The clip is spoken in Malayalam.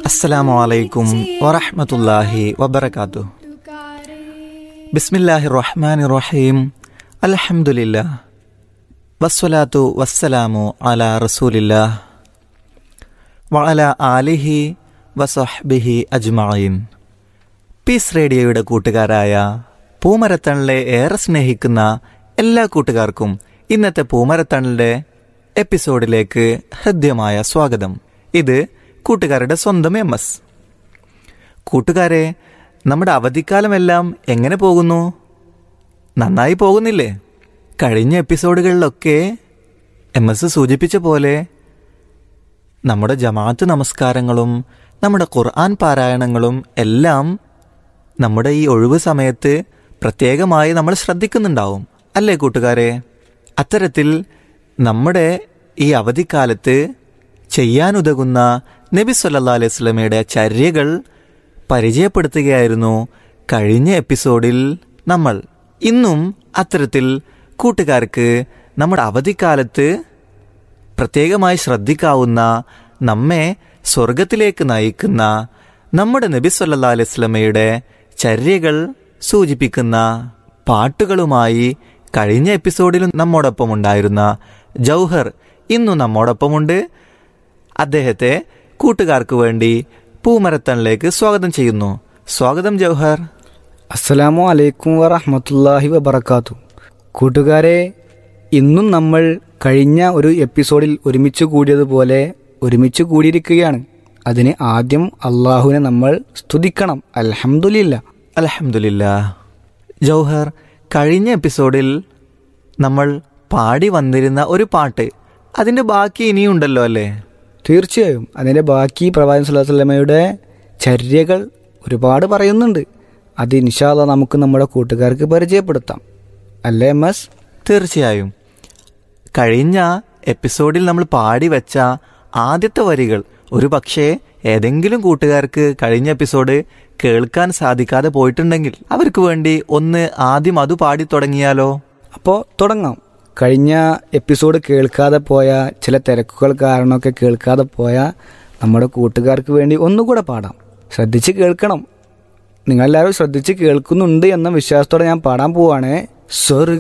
അസ്സലാമു അലൈക്കും വറഹ്മത്തുള്ളാഹി വബറകാതുഹു. ബിസ്മില്ലാഹിർ റഹ്മാനിർ റഹീം. അൽഹംദുലില്ലാഹ് വസ്സലാത്തു വസ്സലാമു അലാ റസൂലില്ലാഹ് വഅലാ ആലിഹി വസഹ്ബിഹി അജ്മഈൻ. പീസ് റേഡിയോയുടെ കൂട്ടുകാരായ പൂമരത്തണലെ ഏറെ സ്നേഹിക്കുന്ന എല്ലാ കൂട്ടുകാർക്കും ഇന്നത്തെ പൂമരത്തണലിൻ്റെ എപ്പിസോഡിലേക്ക് ഹൃദ്യമായ സ്വാഗതം. ഇത് കൂട്ടുകാരുടെ സ്വന്തം MS. കൂട്ടുകാരെ, നമ്മുടെ അവധിക്കാലമെല്ലാം എങ്ങനെ പോകുന്നു? നന്നായി പോകുന്നില്ലേ? കഴിഞ്ഞ എപ്പിസോഡുകളിലൊക്കെ MS സൂചിപ്പിച്ച പോലെ നമ്മുടെ ജമാഅത്ത് നമസ്കാരങ്ങളും നമ്മുടെ ഖുർആൻ പാരായണങ്ങളും എല്ലാം നമ്മുടെ ഈ ഒഴിവ് സമയത്ത് പ്രത്യേകമായി നമ്മൾ ശ്രദ്ധിക്കുന്നുണ്ടാവും, അല്ലേ കൂട്ടുകാരെ? അത്തരത്തിൽ നമ്മുടെ ഈ അവധിക്കാലത്ത് ചെയ്യാനുതകുന്ന നബി സല്ലല്ലാഹു അലൈഹി വസല്ലമയുടെ ചര്യകൾ പരിചയപ്പെടുത്തുകയായിരുന്നു കഴിഞ്ഞ എപ്പിസോഡിൽ നമ്മൾ. ഇന്നും അത്തരത്തിൽ കൂട്ടുകാർക്ക് നമ്മുടെ അവധിക്കാലത്ത് പ്രത്യേകമായി ശ്രദ്ധിക്കാവുന്ന, നമ്മെ സ്വർഗത്തിലേക്ക് നയിക്കുന്ന നമ്മുടെ നബി സല്ലല്ലാഹു അലൈഹി വസല്ലമയുടെ ചര്യകൾ സൂചിപ്പിക്കുന്ന പാട്ടുകളുമായി കഴിഞ്ഞ എപ്പിസോഡിലും നമ്മോടൊപ്പം ഉണ്ടായിരുന്ന ജൗഹർ ഇന്നും നമ്മോടൊപ്പമുണ്ട്. അദ്ദേഹത്തെ കൂട്ടുകാർക്ക് വേണ്ടി പൂമരത്തണിലേക്ക് സ്വാഗതം ചെയ്യുന്നു. സ്വാഗതം ജൗഹർ. അസ്സലാമു അലൈക്കും വറഹ്മത്തുള്ളാഹി വബറകാതുഹു. കൂട്ടുകാരെ, ഇന്നും നമ്മൾ കഴിഞ്ഞ ഒരു എപ്പിസോഡിൽ ഒരുമിച്ച് കൂടിയതുപോലെ ഒരുമിച്ച് കൂടിയിരിക്കുകയാണ്. അതിന് ആദ്യം അള്ളാഹുവിനെ നമ്മൾ സ്തുതിക്കണം. അൽഹംദുലില്ലാ. അൽഹംദുലില്ലാ. ജൗഹർ, കഴിഞ്ഞ എപ്പിസോഡിൽ നമ്മൾ പാടി വന്നിരുന്ന ഒരു പാട്ട്, അതിൻ്റെ ബാക്കി ഇനിയുണ്ടല്ലോ അല്ലേ? തീർച്ചയായും അതിൻ്റെ ബാക്കി പ്രവാചകൻ സ്വല്ലല്ലാഹു അലൈഹി വസല്ലമയുടെ ചര്യകൾ ഒരുപാട് പറയുന്നുണ്ട്. അത് ഇൻഷാ അല്ലാഹ് നമുക്ക് നമ്മുടെ കൂട്ടുകാർക്ക് പരിചയപ്പെടുത്താം, അല്ലേ MS? തീർച്ചയായും. കഴിഞ്ഞ എപ്പിസോഡിൽ നമ്മൾ പാടി വെച്ച ആദ്യത്തെ വരികൾ ഒരു പക്ഷേ ഏതെങ്കിലും കൂട്ടുകാർക്ക് കഴിഞ്ഞ എപ്പിസോഡ് കേൾക്കാൻ സാധിക്കാതെ പോയിട്ടുണ്ടെങ്കിൽ അവർക്ക് വേണ്ടി ഒന്ന് ആദ്യം അത് പാടി തുടങ്ങിയാലോ? അപ്പോൾ തുടങ്ങാം. കഴിഞ്ഞ എപ്പിസോഡ് കേൾക്കാതെ പോയ, ചില തിരക്കുകൾ കാരണമൊക്കെ കേൾക്കാതെ പോയ നമ്മുടെ കൂട്ടുകാർക്ക് വേണ്ടി ഒന്നുകൂടെ പാടാം. ശ്രദ്ധിച്ച് കേൾക്കണം. നിങ്ങളെല്ലാവരും ശ്രദ്ധിച്ച് കേൾക്കുന്നുണ്ട് എന്ന വിശ്വാസത്തോടെ ഞാൻ പാടാൻ പോവാണ്.